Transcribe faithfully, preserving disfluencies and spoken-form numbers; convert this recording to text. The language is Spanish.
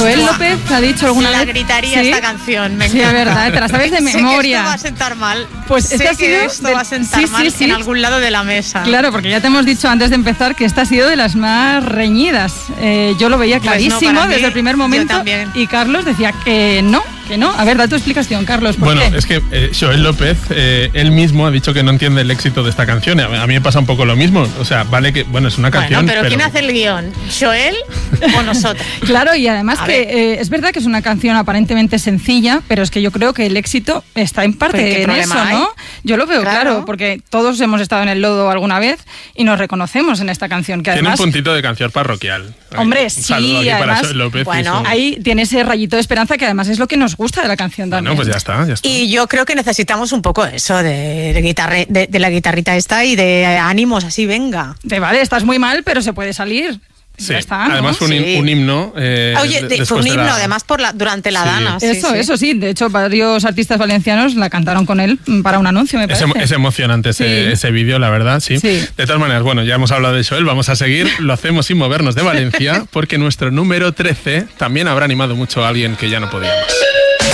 Joel López ha dicho alguna la vez... La gritaría ¿sí? esta canción, me Sí, encanta. es verdad, te la sabes de memoria. Sé que esto va a sentar mal. Pues sé este ha que sido esto de... va a sentar sí, mal sí, sí. en algún lado de la mesa. Claro, porque ya te hemos dicho antes de empezar que esta ha sido de las más reñidas. Eh, yo lo veía clarísimo pues no, para desde mí, el primer momento. yo también. Y Carlos decía que no, que no. A ver, da tu explicación, Carlos. ¿por Bueno, qué? es que eh, Joel López, eh, él mismo ha dicho que no entiende el éxito de esta canción. A, a mí me pasa un poco lo mismo. O sea, vale que, bueno, es una canción, Bueno, pero, pero... ¿quién hace el guión? ¿Joel o nosotros? Claro, y además A que eh, es verdad que es una canción aparentemente sencilla, pero es que yo creo que el éxito está en parte Pues, ¿qué en eso, problema hay? ¿no? Yo lo veo claro. Claro. porque todos hemos estado en el lodo alguna vez y nos reconocemos en esta canción, que Tiene además... un puntito de canción parroquial. Hombre, Un sí, saludo aquí además, para Joel López. y bueno, su- Ahí tiene ese rayito de esperanza que además es lo que nos gusta de la canción también. Bueno, pues ya está, ya está. Y yo creo que necesitamos un poco eso de, de, guitarre, de, de la guitarrita esta y de ánimos, así, venga. Te vale, estás muy mal, pero se puede salir. Sí, Ya está, ¿no? además fue un, Sí. un himno. Eh, Oye, de- de- fue después un de himno, la- además, por la, durante la Sí. dana. sí, Eso, sí. eso sí. De hecho, varios artistas valencianos la cantaron con él para un anuncio, me Es, parece. emo- es emocionante ese, Sí. ese vídeo, la verdad, sí. Sí. De todas maneras, bueno, ya hemos hablado de Joel, vamos a seguir. Lo hacemos sin movernos de Valencia, porque nuestro número trece también habrá animado mucho a alguien que ya no podía más.